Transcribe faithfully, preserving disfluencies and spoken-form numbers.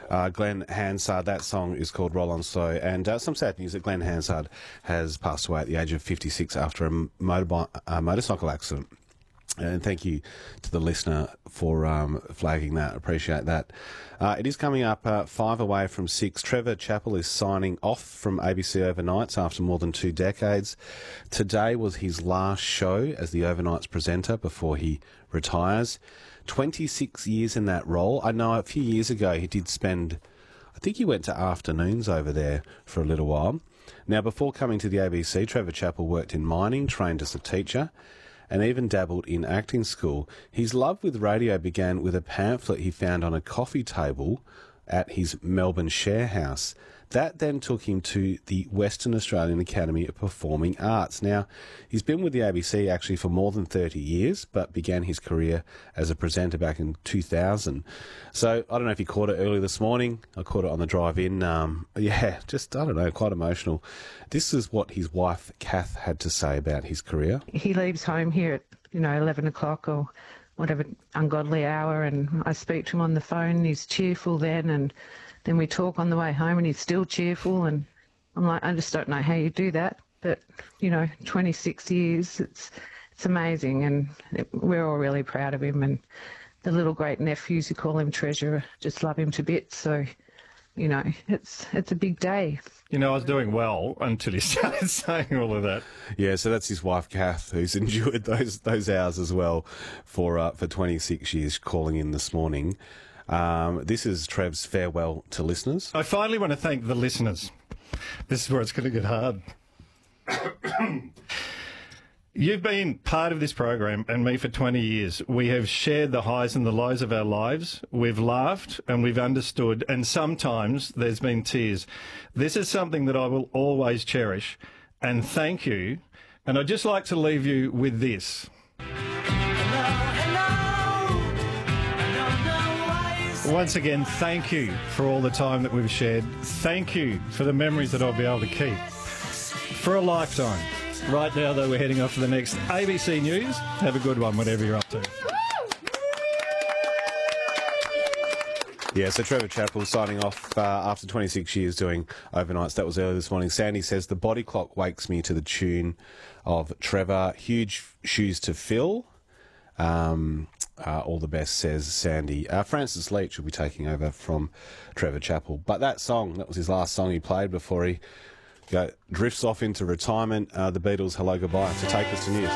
Uh, Glenn Hansard, that song is called Roll On Slow. And uh, some sad news that Glenn Hansard has passed away at the age of fifty-six after a, motorbike, a motorcycle accident. And thank you to the listener for um, flagging that. Appreciate that. Uh, it is coming up uh, five away from six. Trevor Chappell is signing off from A B C Overnights after more than two decades. Today was his last show as the Overnights presenter before he retires. twenty-six years in that role. I know a few years ago he did spend, I think he went to afternoons over there for a little while. Now, before coming to the A B C, Trevor Chappell worked in mining, trained as a teacher, and even dabbled in acting school. His love with radio began with a pamphlet he found on a coffee table at his Melbourne share house. That then took him to the Western Australian Academy of Performing Arts. Now, he's been with the A B C actually for more than thirty years, but began his career as a presenter back in two thousand. So, I don't know if you caught it early this morning. I caught it on the drive in. Um, yeah, just, I don't know, quite emotional. This is what his wife, Kath, had to say about his career. He leaves home here at, you know, eleven o'clock or whatever ungodly hour, and I speak to him on the phone, and he's cheerful then, and then we talk on the way home and he's still cheerful, and I'm like, I just don't know how you do that. But, you know, twenty-six years, it's it's amazing, and it, we're all really proud of him, and the little great nephews who call him Treasure just love him to bits. So, you know, it's it's a big day. You know, I was doing well until he started saying all of that. Yeah, so that's his wife, Kath, who's endured those those hours as well for uh, for twenty-six years, calling in this morning. Um, this is Trev's farewell to listeners. I finally want to thank the listeners. This is where it's going to get hard. You've been part of this program and me for twenty years. We have shared the highs and the lows of our lives. We've laughed and we've understood, and sometimes there's been tears. This is something that I will always cherish, and thank you. And I'd just like to leave you with this. Once again, thank you for all the time that we've shared. Thank you for the memories that I'll be able to keep for a lifetime. Right now, though, we're heading off to the next A B C News. Have a good one, whatever you're up to. Yeah, so Trevor Chappell signing off uh, after twenty-six years doing overnights. That was early this morning. Sandy says, the body clock wakes me to the tune of Trevor. Huge shoes to fill. Um, uh, all the best, says Sandy. Uh, Francis Leach will be taking over from Trevor Chappell. But that song, that was his last song he played before he go, drifts off into retirement. Uh, the Beatles, Hello Goodbye, to take us to news.